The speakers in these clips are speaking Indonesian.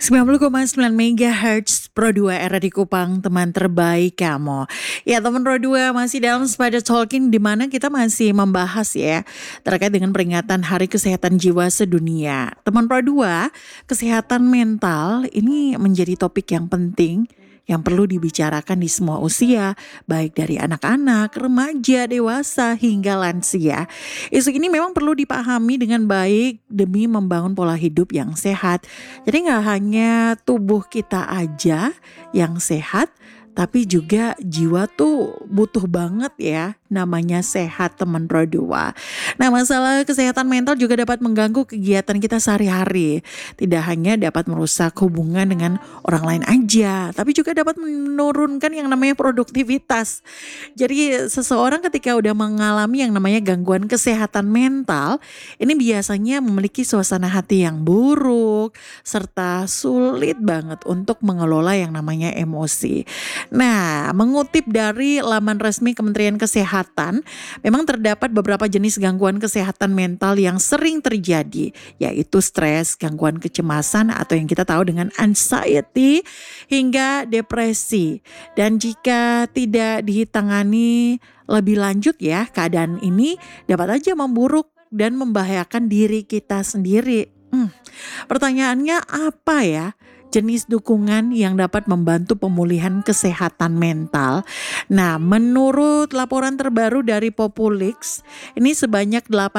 90,9 MHz Pro 2 era di Kupang, teman terbaik kamu. Ya, teman Pro 2 masih dalam Sepada Talking, di mana kita masih membahas ya terkait dengan peringatan Hari Kesehatan Jiwa Sedunia. Teman Pro 2, kesehatan mental ini menjadi topik yang penting yang perlu dibicarakan di semua usia, baik dari anak-anak, remaja, dewasa, hingga lansia. Isu ini memang perlu dipahami dengan baik demi membangun pola hidup yang sehat. Jadi nggak hanya tubuh kita aja yang sehat, tapi juga jiwa tuh butuh banget ya namanya sehat, teman Pro 2. Nah, masalah kesehatan mental juga dapat mengganggu kegiatan kita sehari-hari. Tidak hanya dapat merusak hubungan dengan orang lain aja, tapi juga dapat menurunkan yang namanya produktivitas. Jadi seseorang ketika udah mengalami yang namanya gangguan kesehatan mental, ini biasanya memiliki suasana hati yang buruk, serta sulit banget untuk mengelola yang namanya emosi. Nah, mengutip dari laman resmi Kementerian Kesehatan, memang terdapat beberapa jenis gangguan kesehatan mental yang sering terjadi, yaitu stres, gangguan kecemasan atau yang kita tahu dengan anxiety, hingga depresi. Dan jika tidak ditangani lebih lanjut ya, keadaan ini dapat aja memburuk dan membahayakan diri kita sendiri. Pertanyaannya apa ya? Jenis dukungan yang dapat membantu pemulihan kesehatan mental. Nah, menurut laporan terbaru dari Populix, ini sebanyak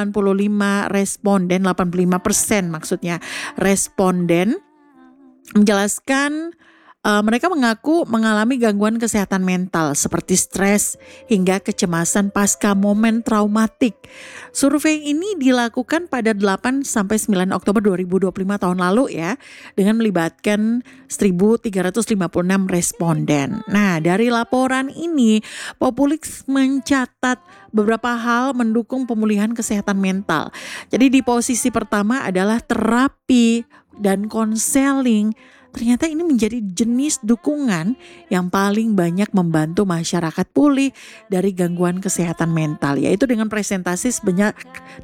85% maksudnya responden menjelaskan mereka mengaku mengalami gangguan kesehatan mental seperti stres hingga kecemasan pasca momen traumatik. Survei ini dilakukan pada 8-9 Oktober 2025 tahun lalu ya, dengan melibatkan 1.356 responden. Nah, dari laporan ini, Populix mencatat beberapa hal mendukung pemulihan kesehatan mental. Jadi di posisi pertama adalah terapi dan konseling. Ternyata ini menjadi jenis dukungan yang paling banyak membantu masyarakat pulih dari gangguan kesehatan mental, yaitu dengan presentasi sebanyak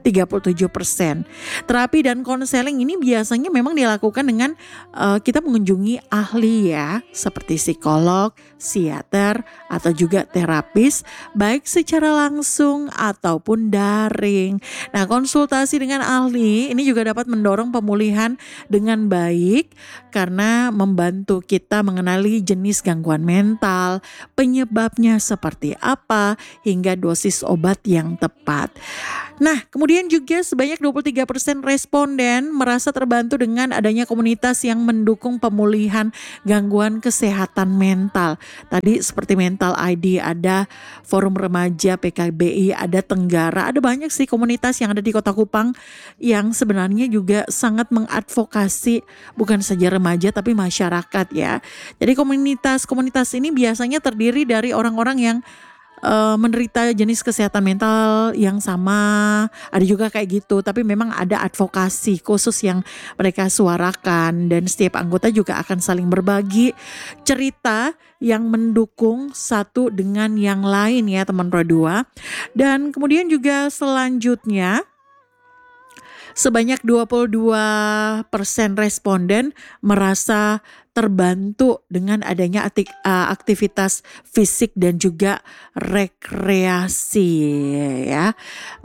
37%. Terapi dan konseling ini biasanya memang dilakukan dengan kita mengunjungi ahli ya, seperti psikolog, psikiater, atau juga terapis, baik secara langsung ataupun daring. Nah, konsultasi dengan ahli ini juga dapat mendorong pemulihan dengan baik karena membantu kita mengenali jenis gangguan mental, penyebabnya seperti apa, hingga dosis obat yang tepat. Nah, kemudian juga sebanyak 23% responden merasa terbantu dengan adanya komunitas yang mendukung pemulihan gangguan kesehatan mental. Tadi seperti Mental ID, ada Forum Remaja PKBI, ada Tenggara, ada banyak sih komunitas yang ada di Kota Kupang yang sebenarnya juga sangat mengadvokasi bukan saja remaja tapi masyarakat ya. Jadi komunitas ini biasanya terdiri dari orang-orang yang menderita jenis kesehatan mental yang sama, ada juga kayak gitu, tapi memang ada advokasi khusus yang mereka suarakan, dan setiap anggota juga akan saling berbagi cerita yang mendukung satu dengan yang lain ya, teman Pro 2. Dan kemudian juga selanjutnya sebanyak 22% responden merasa terbantu dengan adanya aktivitas fisik dan juga rekreasi ya.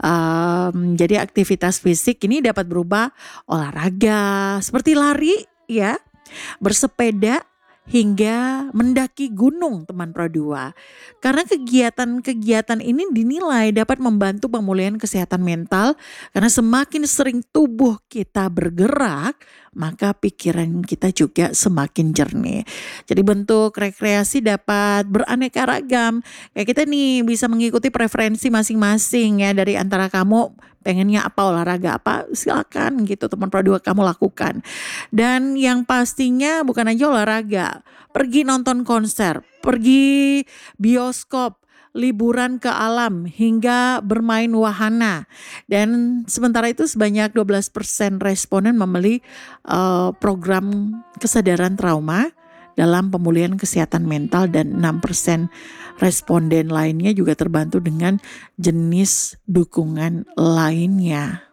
Jadi aktivitas fisik ini dapat berupa olahraga seperti lari ya, bersepeda, hingga mendaki gunung, teman Pro 2. Karena kegiatan-kegiatan ini dinilai dapat membantu pemulihan kesehatan mental, karena semakin sering tubuh kita bergerak, maka pikiran kita juga semakin jernih. Jadi bentuk rekreasi dapat beraneka ragam. Kayak kita nih bisa mengikuti preferensi masing-masing ya, dari antara kamu pengennya apa, olahraga apa, silakan gitu teman Pro 2 kamu lakukan. Dan yang pastinya bukan aja olahraga, pergi nonton konser, pergi bioskop, liburan ke alam, hingga bermain wahana. Dan sementara itu sebanyak 12% responden memilih program kesadaran trauma dalam pemulihan kesehatan mental, dan 6% responden lainnya juga terbantu dengan jenis dukungan lainnya.